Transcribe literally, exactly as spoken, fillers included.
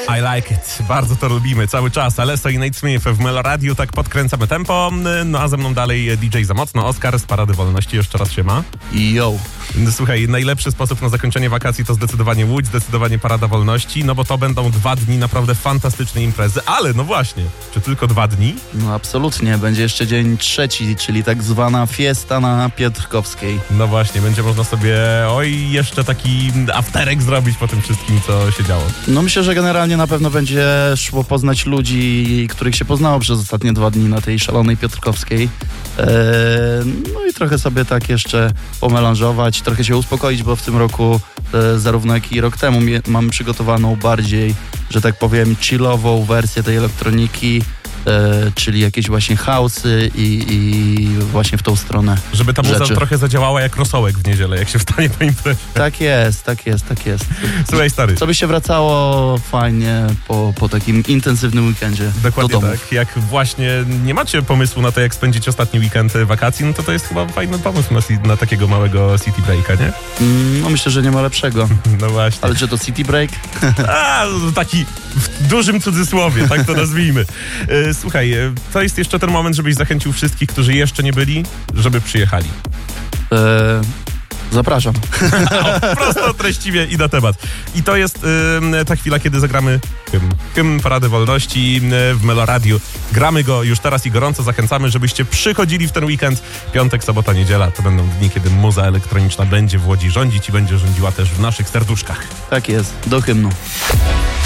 I like it. Bardzo to lubimy cały czas. Alesso i Nate Smith w Melo Radio, tak podkręcamy tempo. No a ze mną dalej D J Za Mocno, Oskar z Parady Wolności. Jeszcze raz siema. Yo. Słuchaj, najlepszy sposób na zakończenie wakacji to zdecydowanie Łódź, zdecydowanie Parada Wolności, no bo to będą dwa dni naprawdę fantastycznej imprezy. Ale no właśnie, czy tylko dwa dni? No absolutnie. Będzie jeszcze dzień trzeci, czyli tak zwana fiesta na Piotrkowskiej. No właśnie, będzie można sobie, oj, jeszcze taki afterek zrobić po tym wszystkim, co się działo. No myślę, że generalnie na pewno będzie szło poznać ludzi, których się poznało przez ostatnie dwa dni na tej szalonej Piotrkowskiej. Eee, no i trochę sobie tak jeszcze pomelanżować, trochę się uspokoić, bo w tym roku, e, zarówno jak i rok temu, mie- mamy przygotowaną bardziej, że tak powiem, chillową wersję tej elektroniki, e, czyli jakieś właśnie house'y i, i właśnie w tą stronę. Żeby ta muza rzeczy. trochę zadziałała jak rosołek w niedzielę, jak się wstanie po imprezie. Tak jest, tak jest, tak jest. Słuchaj, stary. Co by się wracało fajnie po, po takim intensywnym weekendzie Dokładnie do domów. tak. Jak właśnie nie macie pomysłu na to, jak spędzić ostatni weekend wakacji, no to to jest chyba fajny pomysł na, si- na takiego małego city breaka, nie? Mm, no myślę, że nie ma lepszego. No właśnie. Ale czy to city break? A, taki w dużym cudzysłowie, tak to nazwijmy. E, Słuchaj, e, to jest jeszcze ten moment, żebyś zachęcił wszystkich, którzy jeszcze nie byli, żeby przyjechali. Eee, zapraszam. O, prosto, treściwie i na temat. I to jest y, ta chwila, kiedy zagramy hymn. Hymn Parady Wolności y, w Melo Radio. Gramy go już teraz i gorąco zachęcamy, żebyście przychodzili w ten weekend. Piątek, sobota, niedziela to będą dni, kiedy muza elektroniczna będzie w Łodzi rządzić i będzie rządziła też w naszych serduszkach. Tak jest, do hymnu.